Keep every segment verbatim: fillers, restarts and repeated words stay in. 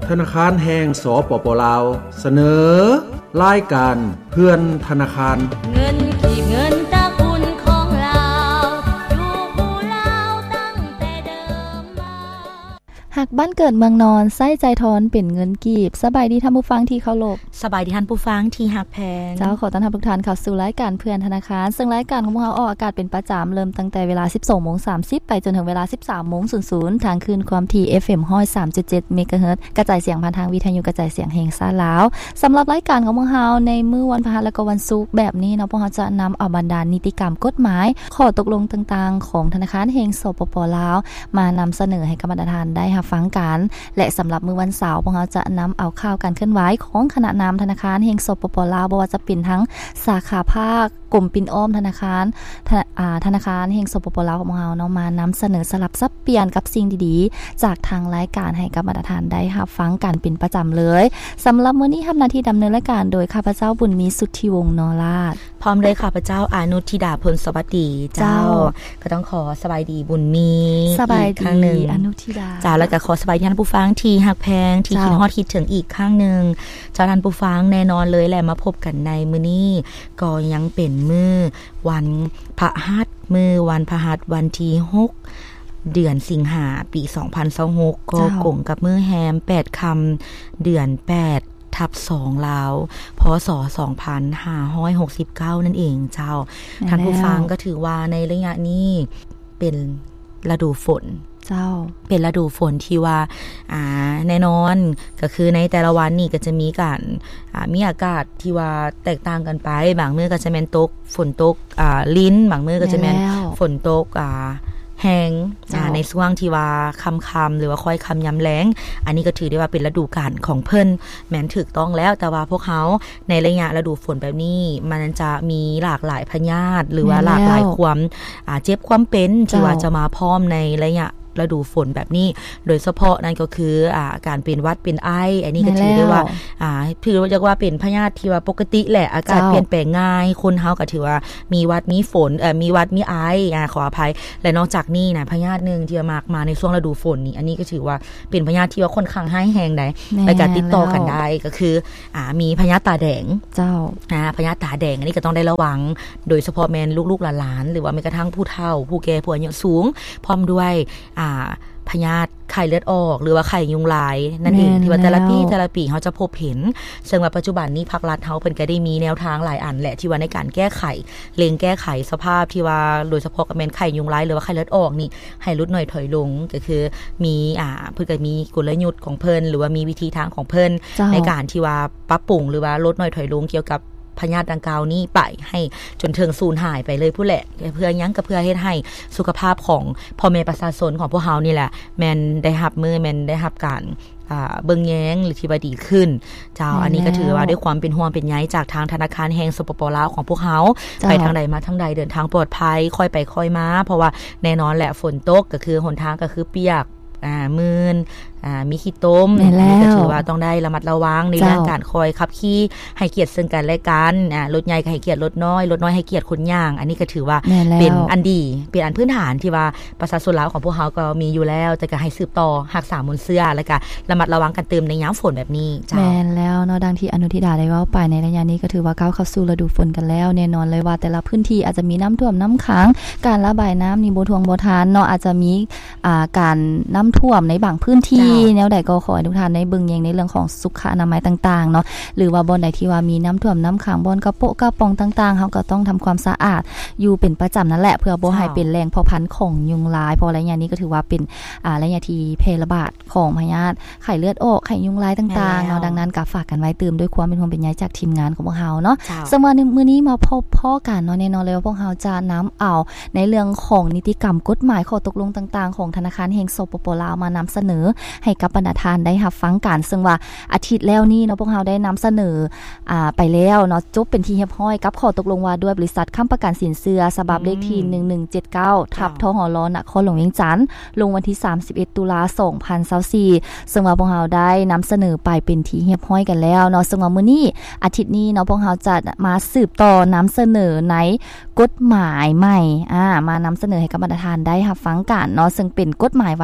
ธนาคารแห่งสปป.ลาวเสนอรายการเพื่อนธนาคารเงินกีบเงินตระกูลของเราอยู่ผู้ลาวตั้งแต่เดิมมาหากบ้านเกิดเมืองนอนไส้ใจทอนเป็นเงินกีบสบายดีท่านผู้ฟังที่เคารพสบายดีท่านผู้ฟังที่ฮักแพงเจ้าขอต้อนรับทุกท่านเข้าสู่รายการเพื่อนธนาคารซึ่งรายการของพวกเราออกอากาศเป็นประจำเริ่มตั้งแต่เวลา สิบสองโมงสามสิบ ไปจนถึงเวลา สิบสามโมงทางคลื่นความถี่ เอฟ เอ็ม หนึ่งร้อยสามจุดเจ็ด เมกะเฮิรตซ์กระจายเสียงผ่านทางวิทยุกระจายเสียงแห่งชาติลาวสำหรับรายการของพวกเราในมื้อวันพฤหัสและก็วันศุกร์แบบนี้เนาะพวกเราจะนำเอาบรรดานิติกรรมกฎหมายข้อตกลงต่างๆของธนาคารแห่งสปป.ลาวมานำเสนอให้กับบรรดาท่านได้รับฟังกันและสำหรับมื้อวันเสาร์พวกเราจะนำเอาข่าวการเคลื่อนไหวของคณะนำธนาคารแห่งสปป.ลาวบ่ว่าจะเป็นทั้งสาขาภาคกรมปิ่นอ้อมธนาคารอ่าธนาคารแห่งสปป.ลาวของเราเนาะมานำเสนอสลับซับเปลี่ยนกับสิ่งดีๆจากทางรายการให้กับบรรดาท่านได้รับฟังกันเป็นประจำเลยสำหรับมื้อนี้ทำหน้าที่ดำเนินรายการโดยข้าพเจ้าบุญมีสุทธิวงศ์นราชพร้อมเลยข้าพเจ้าอานุธิดาพลสวัสดีเจ้าก็ต้องขอสบายดีบุญมีสบายดีครั้งนึงอนุธิดาเจ้าแล้วก็ขอสบายดีท่านผู้ฟังที่ฮักแพงที่คิดฮอดคิดถึงอีกครั้งนึงเจ้าท่านผู้ฟังแน่นอนเลยแหละมาพบกันในมื้อนี้ก็ยังเป็นมื้อวันพฤหัสมื้อวันพฤหัสวันที่หกเดือนสิงหาปีสองพันยี่สิบหกก็กงกับมื้อแฮมแปดค่ำเดือนแปดทับสองลาวพศสองพันห้าร้อยหกสิบเก้านั่นเองเจ้าท่านผู้ฟังก็ถือว่าในระยะนี้เป็นฤดูฝนเจ้าเป็นฤดูฝนที่ว่าอ่าแน่นอนก็คือในแต่ละวันนี่ก็จะมีการอ่ามีอากาศที่ว่าแตกต่างกันไปบางมื้อก็จะแม่นตกฝนตกอ่าลิ้นบางมื้อก็จะแม่นฝนตกอ่าแห้งในช่วงที่ว่าค่ำๆหรือว่าค่อยค่ำยามแล้งอันนี้ก็ถือได้ว่าเป็นฤดูกาลของเพิ่นแม้นถูกต้องแล้วแต่ว่าพวกเขาในระยะฤดูฝนแบบนี้มันจะมีหลากหลายพยาธิหรือว่าหลากหลายความอ่าเจ็บความเป็นที่ว่าจะมาพร้อมในระยะฤดูฝนแบบนี้โดยเฉพาะนั่นก็คืออ่าการเป็นหวัดเป็นไออันนี้ก็ถือได้ว่าอ่าถือว่าเรียกว่าเป็นพยาธิที่ว่าปกติแหละอากาศเปลี่ยนแปลงง่ายคนเฮาก็ถือว่ามีหวัดมีฝนเอ่อมีหวัดมีไออ่าขออภัยและนอกจากนี้นะพยาธินึงที่มากมาในช่วงฤดูฝนนี่อันนี้ก็ถือว่าเป็นพยาธิที่ว่าค่อนข้างร้ายแรงได้ในการติดต่อกันได้ก็คืออ่ามีพยาธิตาแดงเจ้าอ่าพยาธิตาแดงอันนี้ก็ต้องได้ระวังโดยเฉพาะแม่นลูกๆหลานๆหรือว่าแม้กระทั่งผู้เฒ่าผู้แก่ผู้อายุสูงพร้อมด้วยอ่าพยาธิไข้เลือดออกหรือว่าไข้ยุงลายนั่นเองที่ว่าแต่ละปีแต่ละปีเขาจะพบเห็นซึ่งว่าปัจจุบันนี้ภาครัฐเฮาเพิ่นก็ได้มีแนวทางหลายอันแหละที่ว่าในการแก้ไขเล็งแก้ไขสภาพที่ว่าโดยเฉพาะกับแม่นไข้ยุงลายหรือว่าไข้เลือดออกนี่ให้ลดน้อยถอยลงก็คือมีอ่าเพิ่นก็มีกลยุทธ์ของเพิ่นหรือว่ามีวิธีทางของเพิ่นในการที่ว่าปรับปรุงหรือว่าลดน้อยถอยลงเกี่ยวกับพยาธิดังกล่าวนี้ไปให้จนถึงสูญหายไปเลยผู้แหละเพื่อยังก็เพื่อเฮ็ดให้สุขภาพของพ่อแม่ประชาชนของพวกเฮานี่แหละแม่นได้รับมือแม่นได้รับการอ่าเบิ่งแย้งหรือที่ว่าดีขึ้นเจ้าอันนี้ก็ถือว่าด้วยความเป็นห่วงเป็นใยจากทางธนาคารแห่งสปป.ลาวของพวกเฮาไปทางใดมาทางใดเดินทางปลอดภัยค่อยไปค่อยมาเพราะว่าแน่นอนแหละฝนตกก็คือหนทางก็คือเปียกอ่ามืนอ่ามีขี้ต้มนี่ก็ถือว่าต้องได้ระมัดระวังในเรื่องการคอยขับขี่ให้เกียรติซึ่งกันและกันอ่ารถใหญ่ก็ให้เกียรติรถน้อยรถน้อยให้เกียรติคนย่างอันนี้ก็ถือว่าเป็นอันดีเป็นอันพื้นฐานที่ว่าประชาชนลาวของพวกเฮาก็มีอยู่แล้วแต่ก็ให้สืบต่อรักษามนต์เสื้อแล้วก็ระมัดระวังกันเติมในยามฝนแบบนี้จ้าแม่นแล้วเนาะดังที่อนุธิดาได้เว้าไปในระยะนี้ก็ถือว่าก้าวเข้าสู่ฤดูฝนกันแล้วแน่นอนเลยว่าแต่ละพื้นที่อาจจะมีน้ำท่วมน้ำขังการระบายน้ำนี่บ่ท่วมบ่ทันเนาะอาจจะมีอ่าการน้ำท่วมในบางพื้นที่แนวใดก็ขอให้ทุกท่านได้เบิ่งแยงในเรื่องของสุขอนามัยต่างๆเนาะหรือว่าบ่อนใดที่ว่ามีน้ำท่วมน้ำขังบ่อนกระโปะกระป๋องต่างๆเฮาก็ต้องทำความสะอาดอยู่เป็นประจำนั่นแหละเพื่อบ่ให้เป็นแหล่งเพาะพันธุ์ของยุงลายเพราะระยะนี้ก็ถือว่าเป็นอ่าระยะที่แพร่ระบาดของพยาธิไข้เลือดออกไข้ยุงลายต่างๆเนาะดังนั้นก็ฝากกันไว้เติมด้วยความเป็นห่วงเป็นใยจากทีมงานของพวกเฮาเนาะสำหรับมื้อนี้มาพบพ้อกันเนาะแน่นอนเลยว่าพวกเฮาจะนำเอาในเรื่องของนิติกรรมกฎหมายข้อตกลงต่างๆของธนาคารแห่งสปป.ลาวมานำเสนอให้กับบรรดาท่านได้รับฟังกันซึ่งว่าอาทิตย์แล้วนี้เนาะพวกเราได้นำเสนออ่าไปแล้วเนาะจบเป็นที่เรียบร้อยกับข้อตกลงว่าด้วยบริษัทค้ำประกันสินเชื่อฉบับเลขที่หนึ่งหนึ่งเจ็ดเก้าทับทหลนครหลวงเวียงจันทน์ลงวันที่สามสิบเอ็ดตุลาคมสองพันยี่สิบสี่ซึ่งว่าพวกเราได้นำเสนอไปเป็นที่เรียบร้อยกันแล้วเนาะซึ่งว่ามื้อนี้อาทิตย์นี้เนาะพวกเราจะมาสืบต่อนำเสนอในกฎหมายใหม่อ่ามานำเสนอให้กับบรรดาท่านได้รับฟังกันเนาะซึ่งเป็นกฎหมายว่าด้วย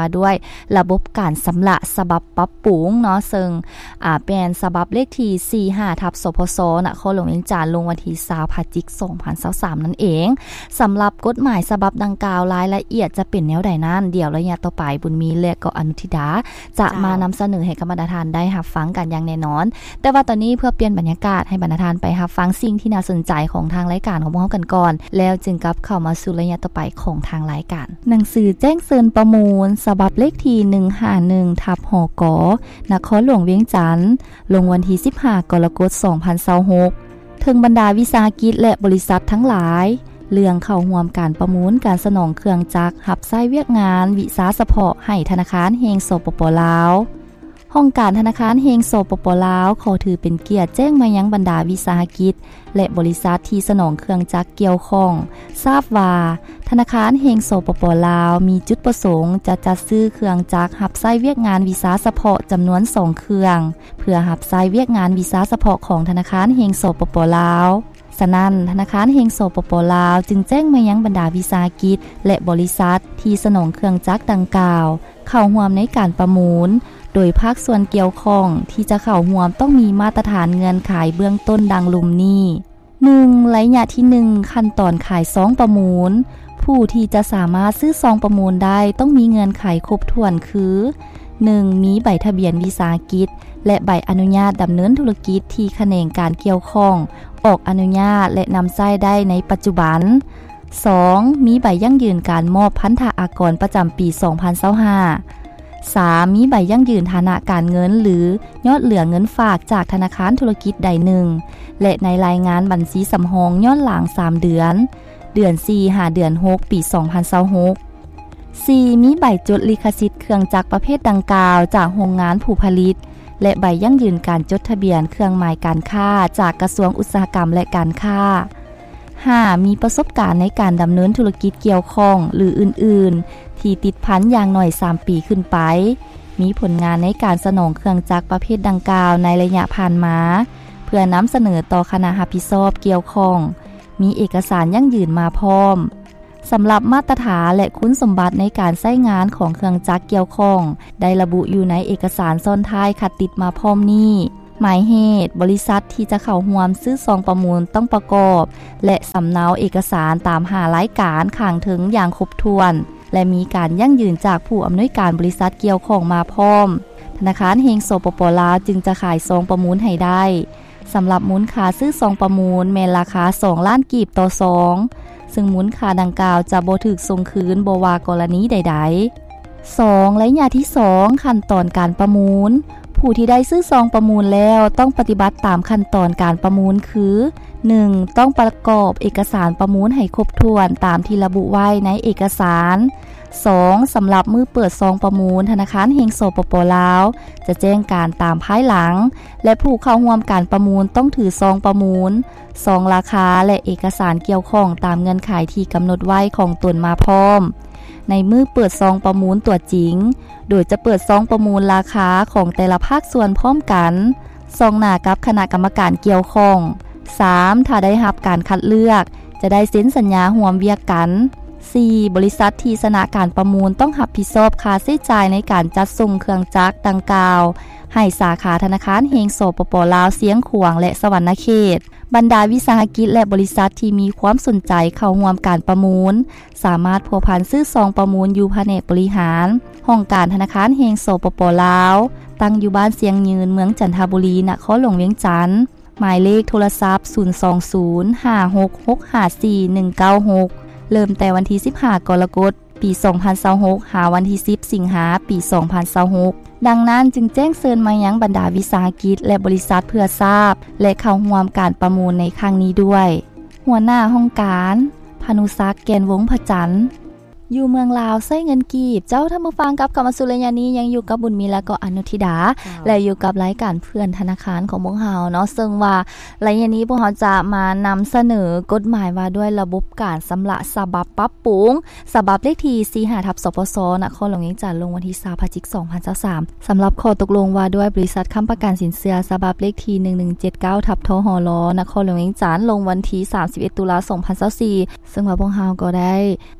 ระบบการสำละฉบับปรับปรุงเนาะซึ่งอ่าเป็นฉบับเลขที่สี่สิบห้าทับสพสนครหลวงเวียงจันทน์ลงวันที่ยี่สิบพฤศจิกายนสองพันยี่สิบสามนั่นเองสำหรับกฎหมายฉบับดังกล่าวรายละเอียดจะเป็นแนวใดนั้นเดี๋ยวระยะต่อไปบุญมีและก็อนุทิดาจะมานำเสนอให้กับบรรดาท่านได้รับฟังกันอย่างแน่นอนแต่ว่าตอนนี้เพื่อเปลี่ยนบรรยากาศให้บรรดาท่านไปรับฟังสิ่งที่น่าสนใจของทางรายการของพวกเรากันก่อนแล้วจึงกลับเข้ามาสู่ระยะต่อไปของทางรายการหนังสือแจ้งเชิญประมูลฉบับเลขที่หนึ่งห้าหนึ่งทับหกนครหลวงเวียงจันทน์ลงวันที่สิบห้ากรกฎาคมสองพันยี่สิบหกถึงบรรดาวิสาหกิจและบริษัททั้งหลายเรื่องเข้าร่วมการประมูลการสนองเครื่องจักรรับใช้เวียกงานวิสาเฉพาะให้ธนาคารแห่งสปป.ลาวห้องการธนาคารแห่งสปป.ลาวขอถือเป็นเกียรติแจ้งมายังบรรดาวิสาหกิจและบริษัทที่สนองเครื่องจักรเกี่ยวข้องทราบว่าธนาคารแห่งสปป.ลาวมีจุดประสงค์จะจัดซื้อเครื่องจักรรับใช้เวียกงานวิสาเฉพาะจำนวนสองเครื่องเพื่อรับใช้เวียกงานวิสาเฉพาะของธนาคารแห่งสปป.ลาวฉะนั้นธนาคารแห่งสปป.ลาวจึงแจ้งมายังบรรดาวิสาหกิจและบริษัทที่สนองเครื่องจักรดังกล่าวเข้าร่วมในการประมูลโดยภาคส่วนเกี่ยวข้องที่จะเข้าร่วมต้องมีมาตรฐานเงื่อนไขเบื้องต้นดังลุ่มนี้ หนึ่ง ระยะที่หนึ่งขั้นตอนขายซองประมูลผู้ที่จะสามารถซื้อซองประมูลได้ต้องมีเงื่อนไขครบถ้วนคือ หนึ่ง มีใบทะเบียนวิสาหกิจและใบอนุญาตดำเนินธุรกิจที่แขนงการเกี่ยวข้องออกอนุญาตและนำใช้ได้ในปัจจุบัน สอง มีใบยั่งยืนการมอบพันธอากรประจำปีสองพันยี่สิบห้า สาม มีใบยั่งยืนฐานะการเงินหรือยอดเหลือเงินฝากจากธนาคารธุรกิจใดหนึ่งและในรายงานบัญชีสำรองย้อนหลังสามเดือนเดือนสี่หาเดือนหกปีสองพันยี่สิบหก สี่ มีใบจดลิขสิทธิ์เครื่องจักรประเภทดังกล่าวจากโรงงานผู้ผลิตและใบยั่งยืนการจดทะเบียนเครื่องหมายการค้าจากกระทรวงอุตสาหกรรมและการค้า ห้า มีประสบการณ์ในการดำเนินธุรกิจเกี่ยวข้องหรืออื่นๆที่ติดพันอย่างน้อยสามปีขึ้นไปมีผลงานในการสนองเครื่องจักรประเภทดังกล่าวในระยะผ่านมาเพื่อนำเสนอต่อคณะรับผิดชอบเกี่ยวข้องมีเอกสารยั่งยืนมาพร้อมสำหรับมาตรฐานและคุณสมบัติในการใช้งานของเครื่องจักรเกี่ยวข้องได้ระบุอยู่ในเอกสารซ้อนท้ายขัดติดมาพร้อมนี้หมายเหตุบริษัทที่จะเข้าร่วมซื้อซองประมูลต้องประกอบและสำเนาเอกสารตามหารายการข้างถึงอย่างครบถ้วนและมีการยั่งยืนจากผู้อำนวยการบริษัทเกี่ยวข้องมาพร้อมธนาคารแห่งสปป.ลาวจึงจะขายซองประมูลให้ได้สำหรับมูลค่าซื้อซองประมูลแม้ราคาสองล้านกีบต่อซองซึ่งมูลค่าดังกล่าวจะบ่ถูกส่งคืนบ่ว่ากรณีใดๆ สอง ระยะที่สองขั้นตอนการประมูลผู้ที่ได้ซื้อซองประมูลแล้วต้องปฏิบัติตามขั้นตอนการประมูลคือ หนึ่ง ต้องประกอบเอกสารประมูลให้ครบถ้วนตามที่ระบุไว้ในเอกสาร สอง สำหรับมือเปิดซองประมูลธนาคารแห่งสปป.ลาวจะแจ้งการตามภายหลังและผู้เข้าร่วมการประมูลต้องถือซองประมูลซองราคาและเอกสารเกี่ยวข้องตามเงื่อนไขที่กำหนดไว้ของตนมาพร้อมในมือเปิดซองประมูลตัวจริงโดยจะเปิดซองประมูลราคาของแต่ละภาคส่วนพร้อมกันซองหน้ากับคณะกรรมการเกี่ยวข้อง สาม ถ้าได้รับการคัดเลือกจะได้เซ็นสัญญาร่วมเวียกกัน สี่ บริษัทที่ชนะการประมูลต้องรับผิดชอบค่าใช้จ่ายในการจัดส่งเครื่องจักรดังกล่าวให้สาขาธนาคารแห่งสปป.ลาวเสียงขวางและสวรรณเขตบรรดาวิสาหกิจและบริษัทที่มีความสนใจเข้าร่วมการประมูลสามารถพัวพันซื้อซองประมูลอยู่แผนกบริหารห้องการธนาคารแห่งสปป.ลาวตั้งอยู่บ้านเสียงยืนเมืองจันทบุรีนครหลวงเวียงจันทน์หมายเลขโทรศัพท์ศูนย์ สอง ศูนย์ ห้า หก หก ห้า สี่ หนึ่ง เก้า หกเริ่มแต่วันที่สิบห้ากรกฎาคมปีสองพันยี่สิบหกหาวันที่สิบสิงหาปีสองพันยี่สิบหกดังนั้นจึงแจ้งเชิญมายังบรรดาวิสาหกิจและบริษัทเพื่อทราบและเข้าร่วมการประมูลในครั้งนี้ด้วยหัวหน้าห้องการพานุศักดิ์แกนวงศ์พจันทร์อยู่เมืองลาวใช้เงินกีบเจ้าท่านผู้ฟังกับกรรมสุริยานี้ยังอยู่กับบุญมีและก็อนุทิดาและอยู่กับรายการเพื่อนธนาคารของพวกเราเนาะซึ่งว่ารายการนี้พวกเราจะมานำเสนอกฎหมายว่าด้วยระบบการสำระฉบับปรับปรุงฉบับเลขที่สี่สิบห้าทับสปสนครหลวงเวียงจันทน์ลงวันที่ยี่สิบพฤศจิกายนสองพันยี่สิบสามสำหรับข้อตกลงว่าด้วยบริษัทค้ำประกันสินเชื่อฉบับเลขที่หนึ่งหนึ่งเจ็ดเก้าทับทหลนครหลวงเวียงจันทน์ลงวันที่สามสิบเอ็ดตุลาคมสองพันยี่สิบสี่ซึ่งว่าพวกเราก็ได้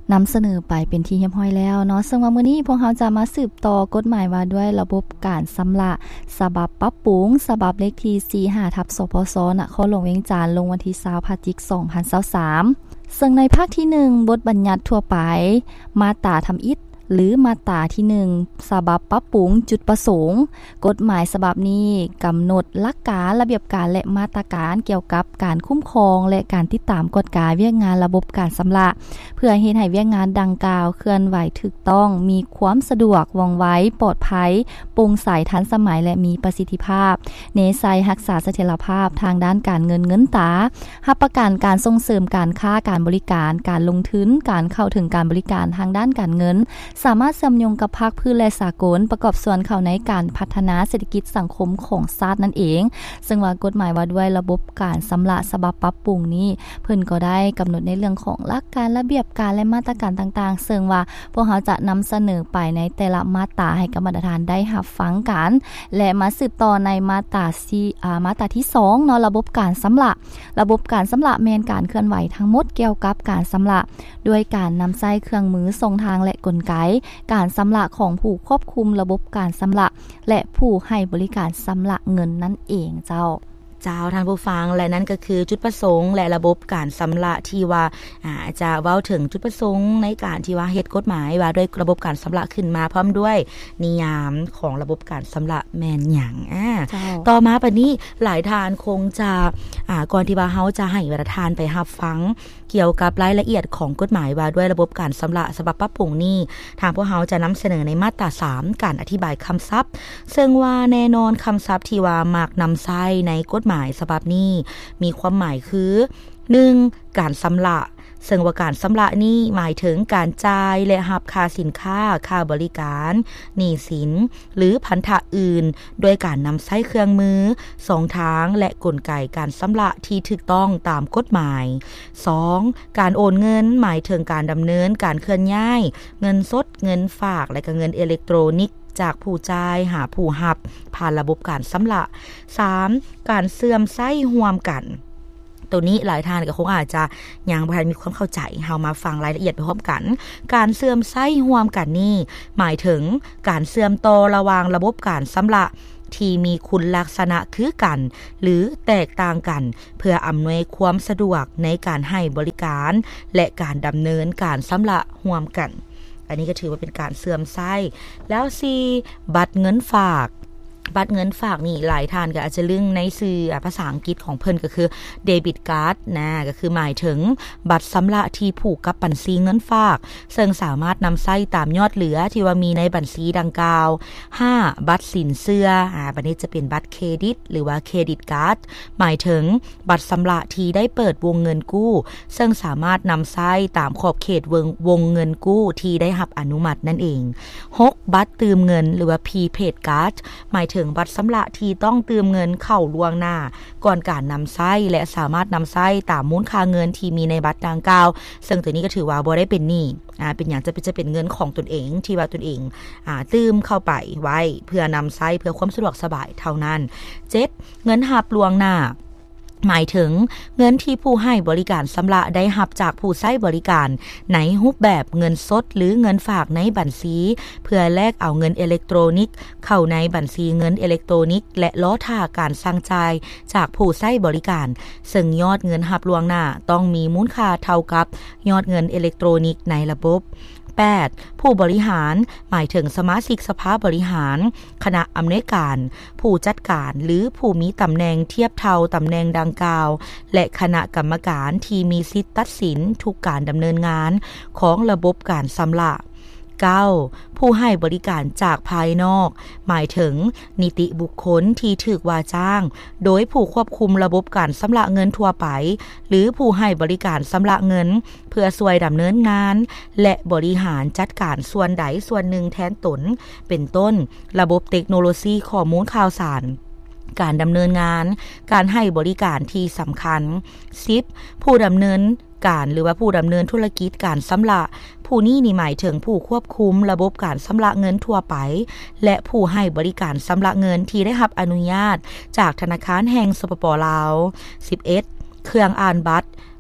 นำเสนอไปเป็นที่เรียบร้อยแล้วเนาะซึ่งว่ามื้อนี้พวกเราจะมาสืบต่อกฎหมายว่าด้วยระบบการชำระฉบับปรับปรุงฉบับเลขที่ สี่ห้า ทับ สพสนครหลวงเวียงจันทน์ลงวันที่ยี่สิบพฤศจิกายนสองพันยี่สิบสามซึ่งในภาคที่หนึ่งบทบัญญัติทั่วไปมาตราทำอิฐหรือมาตราที่หนึ่งฉบับปรับปรุงจุดประสงค์กฎหมายฉบับนี้กำหนดหลักการระเบียบการและมาตรการเกี่ยวกับการคุ้มครองและการติดตามกฎการเวียกงานระบบการชำระเพื่อเฮ็ดให้เวียกงานดังกล่าวเคลื่อนไหวถูกต้องมีความสะดวกว่องไวปลอดภัยโปร่งใสทันสมัยและมีประสิทธิภาพเน้นใส่รักษาเสถียรภาพทางด้านการเงินเงินตารับประกันการส่งเสริมการค้าการบริการการลงทุนการเข้าถึงการบริการทางด้านการเงินสามารถเชื่อมโยงกับภาคพื้นและสากลประกอบส่วนเข้าในการพัฒนาเศรษฐกิจสังคมของชาตินั่นเองซึ่งว่ากฎหมายว่าด้วยระบบการชำระฉบับปรับปรุงนี้เพิ่นก็ได้กำหนดในเรื่องของหลักการระเบียบการและมาตรการต่างๆซึ่งว่าพวกเราจะนำเสนอไปในแต่ละมาตราให้กรรมการได้รับฟังกันและมาสืบต่อในมาตราที่อ่ามาตราที่สองเนาะระบบการชำระระบบการชำระแม่นการเคลื่อนไหวทั้งหมดเกี่ยวกับการชำระด้วยการนำใช้เครื่องมือส่งทางและกลไกการชำระของผู้ควบคุมระบบการชำระและผู้ให้บริการชำระเงินนั่นเองเจ้าเจ้าท่านผู้ฟังและนั่นก็คือจุดประสงค์และระบบการชำระที่ว่าอ่าจะเว้าถึงจุดประสงค์ในการที่ว่าเฮ็ดกฎหมายว่าด้วยระบบการชำระขึ้นมาพร้อมด้วยนิยามของระบบการชำระแม่นหยังอ่าต่อมาบัดนี้หลายท่านคงจะอ่าก่อนที่ว่าเฮาจะให้ประธานไปรับฟังเกี่ยวกับรายละเอียดของกฎหมายว่าด้วยระบบการชำระฉบับปรับปรุงนี้ทางพวกเฮาจะนำเสนอในมาตราสามการอธิบายคำศัพท์ซึ่งว่าแน่นอนคำศัพท์ที่ว่ามักนำใช้ในกฎหมายฉบับนี้มีความหมายคือหนึ่งการชำระซึ่งว่าการชำระนี้หมายถึงการจ่ายและรับค่าสินค้าค่าบริการหนี้สินหรือพันธะอื่นโดยการนำใช้เครื่องมือสองทางและกลไกการชำระที่ถูกต้องตามกฎหมายสองการโอนเงินหมายถึงการดำเนินการเคลื่อนย้ายเงินสดเงินฝากและก็เงินอิเล็กทรอนิกส์จากผู้จ่ายหาผู้รับผ่านระบบการชำระสามการเสื่อมใช้ร่วมกันตัวนี้หลายท่านก็คงอาจจะยังบ่ทันมีความเข้าใจเฮามาฟังรายละเอียดไปพร้อมกันการเสื่อมใช้ร่วมกันนี่หมายถึงการเสื่อมต่อระหว่างระบบการชำระที่มีคุณลักษณะคือกันหรือแตกต่างกันเพื่ออำนวยความสะดวกในการให้บริการและการดำเนินการชำระร่วมกันอันนี้ก็ถือว่าเป็นการเสื่อมใช้แล้วสี่บัตรเงินฝากบัตรเงินฝากนี่หลายท่านก็อาจจะลึงในชื่อภาษาอังกฤษของเพิ่นก็คือเดบิตการ์ดนะก็คือหมายถึงบัตรชำระที่ผูกกับบัญชีเงินฝากซึ่งสามารถนำใช้ตามยอดเหลือที่ว่ามีในบัญชีดังกล่าวห้าบัตรสินเชื่ออ่าบัดนี้จะเป็นบัตรเครดิตหรือว่าเครดิตการ์ดหมายถึงบัตรชำระที่ได้เปิดวงเงินกู้ซึ่งสามารถนำใช้ตามขอบเขตวงวงเงินกู้ที่ได้รับอนุมัตินั่นเองหกบัตรเติมเงินหรือว่า Prepaid Card หมายถึงบัตรชำระที่ต้องเติมเงินเข้าล่วงหน้าก่อนการนำใช้และสามารถนำใช้ตามมูลค่าเงินที่มีในบัตรดังกล่าวซึ่งตัวนี้ก็ถือว่าบ่ได้เป็นหนี้อ่าเป็นอย่างจะเป็นจะเป็นเงินของตนเองที่ว่าตนเองอ่าตืมเข้าไปไว้เพื่อนำใช้เพื่อความสะดวกสบายเท่านั้นเจ็ดเงินหับล่วงหน้าหมายถึงเงินที่ผู้ให้บริการชำระได้รับจากผู้ใช้บริการในรูปแบบเงินสดหรือเงินฝากในบัญชีเพื่อแลกเอาเงินอิเล็กทรอนิกส์เข้าในบัญชีเงินอิเล็กทรอนิกส์และล้อท่าการสั่งจ่ายจากผู้ใช้บริการซึ่งยอดเงินหับล่วงหน้าต้องมีมูลค่าเท่ากับยอดเงินอิเล็กทรอนิกส์ในระบบแปดผู้บริหารหมายถึงสมาชิกสภาบริหารคณะอำนวยการผู้จัดการหรือผู้มีตำแหน่งเทียบเท่าตำแหน่งดังกล่าวและคณะกรรมการที่มีสิทธิตัดสินทุกการดำเนินงานของระบบการชำระเก้าผู้ให้บริการจากภายนอกหมายถึงนิติบุคคลที่ถูกว่าจ้างโดยผู้ควบคุมระบบการชำระเงินทั่วไปหรือผู้ให้บริการชำระเงินเพื่อช่วยดำเนินงานและบริหารจัดการส่วนใดส่วนหนึ่งแทนตนเป็นต้นระบบเทคโนโลยีข้อมูลข่าวสารการดำเนินงานการให้บริการที่สำคัญสิบผู้ดำเนินการหรือว่าผู้ดำเนินธุรกิจการชำระผู้นี้นี่หมายถึงผู้ควบคุมระบบการชำระเงินทั่วไปและผู้ให้บริการชำระเงินที่ได้รับอนุญาตจากธนาคารแห่งสปป.ลาวสิบเอ็ดเครื่องอ่านบัตร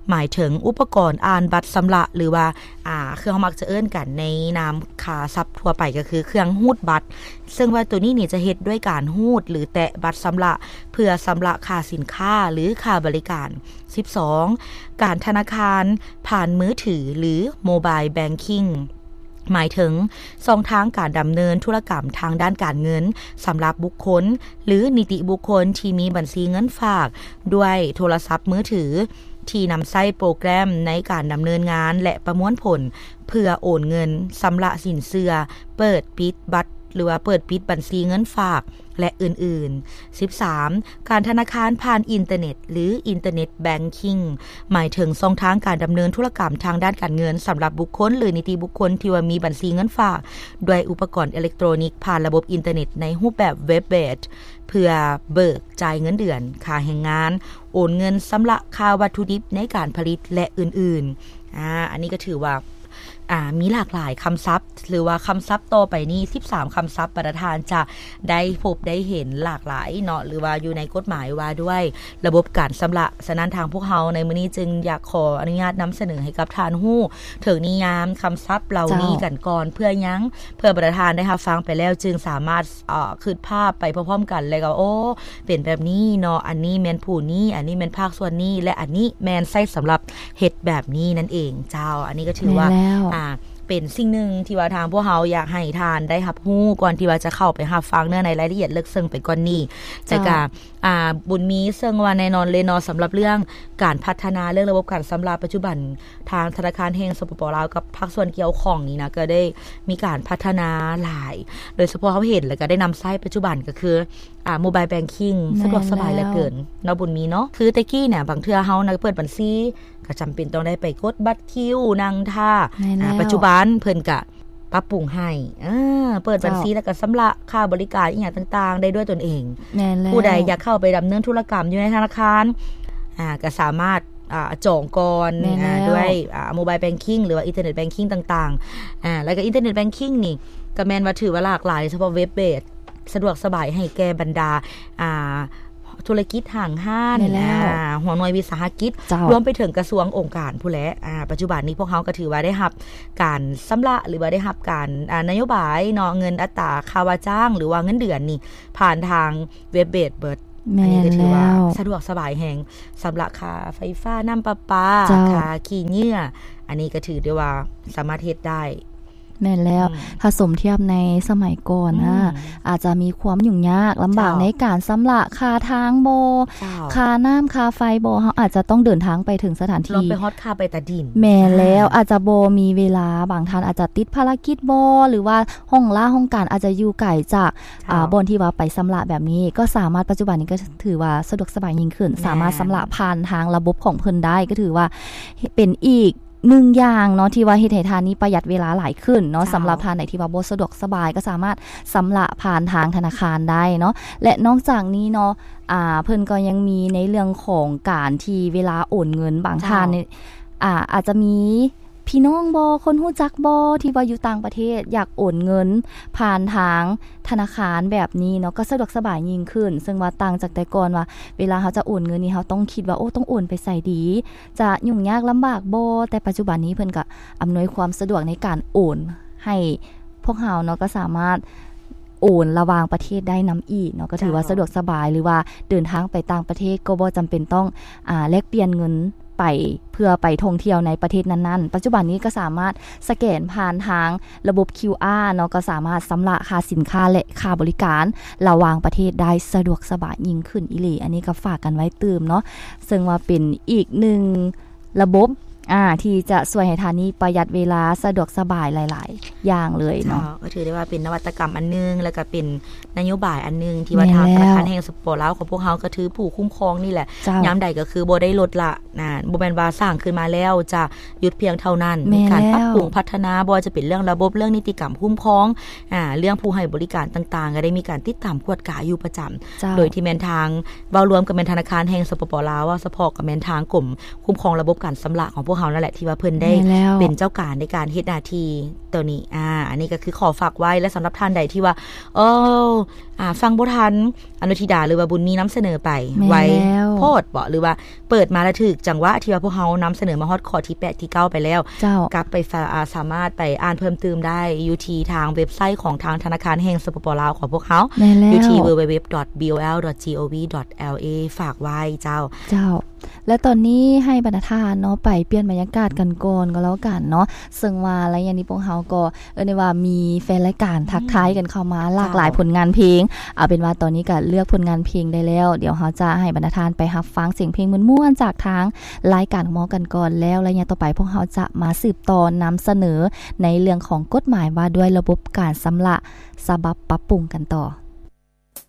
หมายถึงอุปกรณ์อ่านบัตรชำระหรือว่าอ่าคือเฮามักจะเอิ้นกันในนามค่าทรัพย์ทั่วไปก็คือเครื่องรูดบัตรซึ่งว่าตัวนี้นี่จะเฮ็ดด้วยการรูดหรือแตะบัตรชำระเพื่อชำระค่าสินค้าหรือค่าบริการสิบสองการธนาคารผ่านมือถือหรือโมบายแบงกิ้งหมายถึงช่องทางการดำเนินธุรกรรมทางด้านการเงินสำหรับบุคคลหรือนิติบุคคลที่มีบัญชีเงินฝากด้วยโทรศัพท์มือถือที่นำใช้โปรแกรมในการดำเนินงานและประมวลผลเพื่อโอนเงินชำระสินเชื่อเปิดปิดบัตรหรือว่าเปิดปิดบัญชีเงินฝากและอื่นๆสิบสามการธนาคารผ่านอินเทอร์เน็ตหรืออินเทอร์เน็ตแบงกิ้งหมายถึงช่องทางการดำเนินธุรกรรมทางด้านการเงินสำหรับบุคคลหรือนิติบุคคลที่ว่ามีบัญชีเงินฝากด้วยอุปกรณ์อิเล็กทรอนิกส์ผ่านระบบอินเทอร์เน็ตในรูปแบบเว็บเบสเพื่อเบิกจ่ายเงินเดือนค่าแรงงานโอนเงินชำระค่าวัตถุดิบในการผลิตและอื่นๆอ่าอันนี้ก็ถือว่าอ่ามีหลากหลายคำศัพท์หรือว่าคำศัพท์ต่อไปนี้สิบสามคำศัพท์ประธานจะได้พบได้เห็นหลากหลายเนาะหรือว่าอยู่ในกฎหมายว่าด้วยระบบการชำระฉะนั้นทางพวกเราในมื้อนี้จึงอยากขออนุญาตนำเสนอให้กับทานฮู้ถึงนิยามคำศัพท์เหล่านี้กันก่อนเพื่อยังเพื่อประธานได้รับฟังไปแล้วจึงสามารถเอ่อคิดภาพไปพร้อมๆกันเลยก็โอ้เป็นแบบนี้เนาะอันนี้แม่นผู้นี้อันนี้แม่นภาคส่วนนี้และอันนี้แม่นใช้สำหรับเฮ็ดแบบนี้นั่นเองเจ้าอันนี้ก็ถือว่าอ่าเป็นสิ่งหนึ่งที่ว่าทางพวกเราอยากให้ทานได้รับรู้ก่อนที่ว่าจะเข้าไปรับฟังเนื้อในรายละเอียดลึกซึ้งไปกว่านี้แต่ก็อ่าบุญมีซึ่งว่าแน่นอนเลยเนาะสำหรับเรื่องการพัฒนาเรื่องระบบการชำระปัจจุบันทางธนาคารแห่งสปป.ลาวกับภาคส่วนเกี่ยวข้องนี้นะก็ได้มีการพัฒนาหลายโดยเฉพาะเขาเห็นแล้วก็ได้นำใช้ปัจจุบันก็คืออ่าโมบายแบงกิ้งสะดวกสบายเหลือเกินเนาะบุญมีเนาะคือตะกี้เนี่ยบางเทื่อเฮานะเปิดบัญชีก็จำเป็นต้องได้ไปกดบัตรคิวนั่งท่าปัจจุบันเพิ่นก็ปรับปรุงให้เออเปิดบัญชีแล้วก็ชำระค่าบริการอีหยังต่างๆได้ด้วยตนเองผู้ใดอยากเข้าไปดำเนินธุรกรรมอยู่ในธนาคารอ่าก็สามารถอ่าจองก่อนอ่าด้วยอ่าโมบายแบงกิ้งหรือว่าอินเทอร์เน็ตแบงกิ้งต่างๆอ่าแล้วก็อินเทอร์เน็ตแบงกิ้งนี่ก็แม่นว่าถือว่าหลากหลายเฉพาะเว็บเบสสะดวกสบายให้แก่บรรดาอ่าธุรกิจห่างห้านหัวหน่วยวิสาหกิจรวมไปถึงกระทรวงองค์การผู้และปัจจุบันนี้พวกเขาก็ถือว่าได้รับการชำระหรือว่าได้รับการนโยบายเนาะเงินอัตราค่าว่าจ้างหรือว่าเงินเดือนนี่ผ่านทางเว็บเบสเบิดอันนี้ก็ถือว่าสะดวกสบายแห่งชำระค่าไฟฟ้าน้ำประปาค่าขี้เหงื่ออันนี้ก็ถือได้ว่าสามารถเฮ็ดได้แม่นแล้วถ้าสมเทียบในสมัยก่อนนะอาจจะมีความยุ่งยากลำบากในการชำระค่าทางบ่ค่าน้ำค่าไฟบ่เฮาอาจจะต้องเดินทางไปถึงสถานที่ลงไปฮอดค่าไปตะดินแม่นแล้วอาจจะบ่มีเวลาบางท่านอาจจะติดภารกิจบ่หรือว่าห้องล่าห้องการอาจจะอยู่ไกลจากอ่าบ่อนที่ว่าไปชำระแบบนี้ก็สามารถปัจจุบันนี้ก็ถือว่าสะดวกสบายยิ่งขึ้นสามารถชำระผ่านทางระบบของเพิ่นได้ก็ถือว่าเป็นอีกหนึ่งอย่างเนาะที่ว่าเฮ็ดให้ทานนี้ประหยัดเวลาหลายขึ้นเนาะสำหรับทานไหนที่ว่าบ่สะดวกสบายก็สามารถชำระผ่านทางธนาคารได้เนาะและนอกจากนี้เนาะอ่าเพิ่นก็ยังมีในเรื่องของการที่เวลาโอนเงินบางท่านเนี่ยอ่าอาจจะมีพี่น้องบ่คนฮู้จักบ่ที่ว่าอยู่ต่างประเทศอยากโอนเงินผ่านทางธนาคารแบบนี้เนาะก็สะดวกสบายยิ่งขึ้นซึ่งว่าต่างจากแต่ก่อนว่าเวลาเขาจะโอนเงินนี่เขาต้องคิดว่าโอ้ต้องโอนไปใส่ดีจะยุ่งยากลำบากบ่แต่ปัจจุบันนี้เพิ่นก็อำนวยความสะดวกในการโอนให้พวกเราเนาะก็สามารถโอนระหว่างประเทศได้นํอีกเนาะก็ถือว่าสะดวกสบายหรือว่าเดินทางไปต่างประเทศก็บ่จำเป็นต้องอ่าแลกเปลี่ยนเงินไปเพื่อไปท่องเที่ยวในประเทศนั้นๆปัจจุบันนี้ก็สามารถสแกนผ่านทางระบบ คิว อาร์ เนาะก็สามารถชำระค่าสินค้าและค่าบริการระหว่างประเทศได้สะดวกสบายยิ่งขึ้นอีหลีอันนี้ก็ฝากกันไว้ตื่มเนาะซึ่งว่าเป็นอีกหนึ่งระบบอ่าที่จะช่วยให้ทานนี้ประหยัดเวลาสะดวกสบายหลายๆอย่างเลยเนาะก็ถือได้ว่าเป็นนวัตกรรมอันนึงแล้วก็เป็นนโยบายอันนึงที่ว่าทางธนาคารแห่งสปป.ลาวของพวกเฮาก็ถือผู้คุ้มครองนี่แหละยามใดก็คือบ่ได้ลดละนะบ่แม่นว่าสร้างขึ้นมาแล้วจะหยุดเพียงเท่านั้นมีการปรับปรุงพัฒนาบ่จะเป็นเรื่องระบบเรื่องนิติกรรมคุ้มครองอ่าเรื่องผู้ให้บริการต่างๆก็ได้มีการติดตามกวดกาอยู่ประจำโดยที่แม่นทางเว้ารวมกับแม่นธนาคารแห่งสปป.ลาวว่าเฉพาะกับแม่นทางกรมคุ้มครองระบบการชำระของพวกเฮานั่นแหละที่ว่าเพิ่นได้เป็นเจ้าการในการเฮ็ดหน้าที่ตัวนี้อ่าอันนี้ก็คือขอฝากไว้และสำหรับท่านใดที่ว่าเอออ่าฟังบ่ทันอนุทิดาหรือว่าบุญมีนํเสนอไปไว้โพดบ่หรือว่าเปิดมาแล้วถึกจังหวะที่ว่าพวกเฮานํเสนอมาฮอดข้อที่แปดที่เก้าไปแล้วกลับไปสามารถไปอ่านเพิ่มเติมได้อยู่ที่ทางเว็บไซต์ของทางธนาคารแห่งสปปลาวของพวกเฮาอยู่ที่ ดับเบิลยู ดับเบิลยู ดับเบิลยู ดอท บี แอล แอล ดอท จี โอ วี ดอท แอล เอ ฝากไว้เจ้าเจ้าและตอนนี้ให้บรรณาทานเนาะไปเปลี่ยนบรรยากาศกันก่อนก็แล้วกันเนาะซึ่งว่าและอย่างนี้พวกเฮาก็เออในว่ามีแฟนรายการทักทายกันเข้ามาหลากหลายผลงานเพลงเอาเป็นว่าตอนนี้ก็เลือกผลงานเพลงได้แล้วเดี๋ยวเฮาจะให้บรรณาทานไปรับฟังเสียงเพลงม่วนๆจากทางรายการของหมอกันก่อนแล้วและอย่างต่อไปพวกเฮาจะมาสืบต่อนำเสนอในเรื่องของกฎหมายว่าด้วยระบบการสำระสบับปรับปรุงกันต่อ